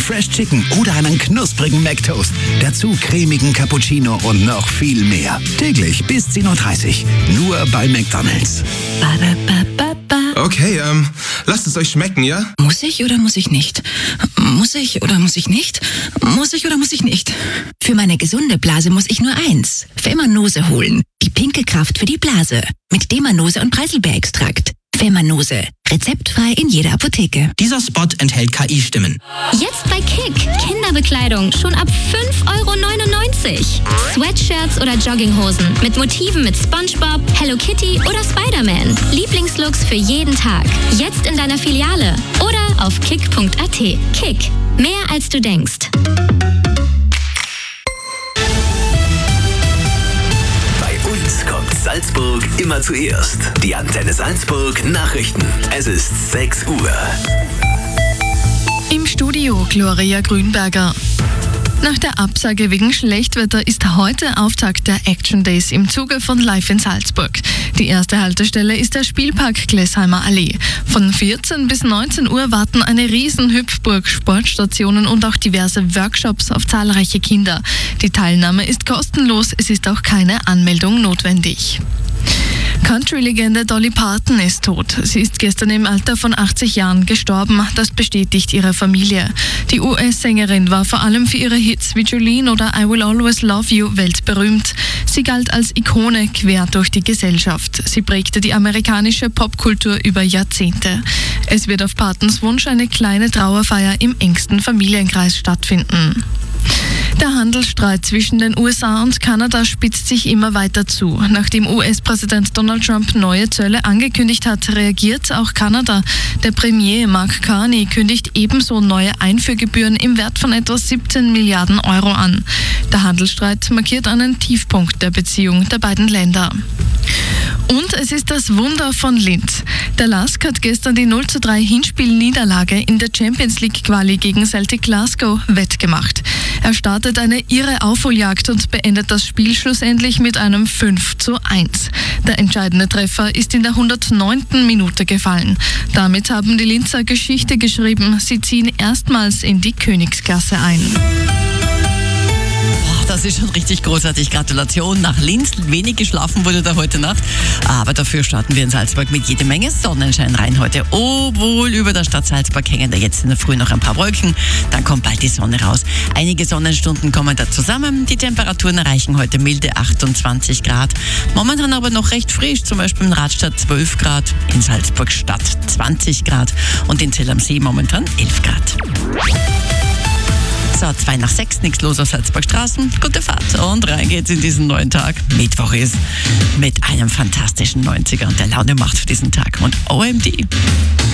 Fresh Chicken oder einen knusprigen McToast. Dazu cremigen Cappuccino und noch viel mehr. Täglich bis 10:30 Uhr. Nur bei McDonald's. Okay, lasst es euch schmecken, ja? Muss ich oder muss ich nicht? Muss ich oder muss ich nicht? Muss ich oder muss ich nicht? Für meine gesunde Blase muss ich nur eins. Femanose holen. Die pinke Kraft für die Blase. Mit Demanose und Preiselbeerextrakt. Femanose. Rezeptfrei in jeder Apotheke. Dieser Spot enthält KI-Stimmen. Jetzt bei Kick. Kinderbekleidung schon ab 5,99 €. Sweatshirts oder Jogginghosen mit Motiven mit SpongeBob, Hello Kitty oder Spider-Man. Lieblingslooks für jeden Tag. Jetzt in deiner Filiale oder auf kick.at. Kick. Mehr als du denkst. Kommt Salzburg immer zuerst. Die Antenne Salzburg Nachrichten. Es ist 6 Uhr. Im Studio Gloria Grünberger. Nach der Absage wegen Schlechtwetter ist heute Auftakt der Action Days im Zuge von Live in Salzburg. Die erste Haltestelle ist der Spielpark Glesheimer Allee. Von 14 bis 19 Uhr warten eine Riesenhüpfburg, Sportstationen und auch diverse Workshops auf zahlreiche Kinder. Die Teilnahme ist kostenlos, es ist auch keine Anmeldung notwendig. Country-Legende Dolly Parton ist tot. Sie ist gestern im Alter von 80 Jahren gestorben. Das bestätigt ihre Familie. Die US-Sängerin war vor allem für ihre Hits wie Jolene oder I Will Always Love You weltberühmt. Sie galt als Ikone quer durch die Gesellschaft. Sie prägte die amerikanische Popkultur über Jahrzehnte. Es wird auf Partons Wunsch eine kleine Trauerfeier im engsten Familienkreis stattfinden. Der Handelsstreit zwischen den USA und Kanada spitzt sich immer weiter zu. Nachdem US-Präsident Donald Trump neue Zölle angekündigt hat, reagiert auch Kanada. Der Premier Mark Carney kündigt ebenso neue Einfuhrgebühren im Wert von etwa 17 Milliarden Euro an. Der Handelsstreit markiert einen Tiefpunkt der Beziehung der beiden Länder. Und es ist das Wunder von Linz. Der LASK hat gestern die 0:3 Hinspielniederlage in der Champions League Quali gegen Celtic Glasgow wettgemacht. Er startet eine irre Aufholjagd und beendet das Spiel schlussendlich mit einem 5:1. Der entscheidende Treffer ist in der 109. Minute gefallen. Damit haben die Linzer Geschichte geschrieben. Sie ziehen erstmals in die Königsklasse ein. Das ist schon richtig großartig. Gratulation nach Linz. Wenig geschlafen wurde da heute Nacht. Aber dafür starten wir in Salzburg mit jede Menge Sonnenschein rein heute. Obwohl über der Stadt Salzburg hängen da jetzt in der Früh noch ein paar Wolken. Dann kommt bald die Sonne raus. Einige Sonnenstunden kommen da zusammen. Die Temperaturen erreichen heute milde 28 Grad. Momentan aber noch recht frisch. Zum Beispiel in Radstadt 12 Grad, in Salzburg Stadt 20 Grad und in Zell am See momentan 11 Grad. So, 5:05, nichts los auf Salzburg Straßen. Gute Fahrt und rein geht's in diesen neuen Tag. Mittwoch ist mit einem fantastischen 90er und der Laune macht für diesen Tag. Und OMD.